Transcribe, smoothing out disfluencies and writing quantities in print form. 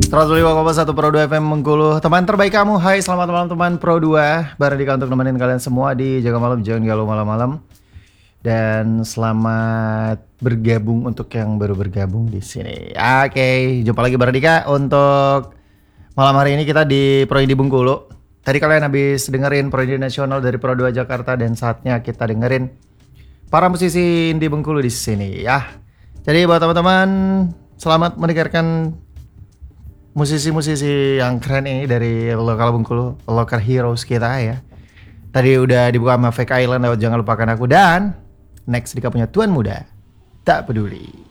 105,1 Pro 2 FM Bengkulu. Teman terbaik kamu. Hai, selamat malam teman Pro 2. Bardika untuk nemenin kalian semua di Jaga Malam, jangan galau malam-malam. Dan selamat bergabung untuk yang baru bergabung di sini. Oke, jumpa lagi Bardika untuk malam hari ini kita di Pro Indie Bengkulu. Tadi kalian habis dengerin Pro Indie Nasional dari Pro 2 Jakarta dan saatnya kita dengerin para musisi indie Bengkulu di sini ya. Jadi buat teman-teman, selamat mendengarkan musisi-musisi yang keren ini dari lokal Bengkulu, local heroes kita ya. Tadi udah dibuka sama Fake Island lewat Jangan Lupakan Aku, dan next Dika punya Tuan Muda Tak Peduli.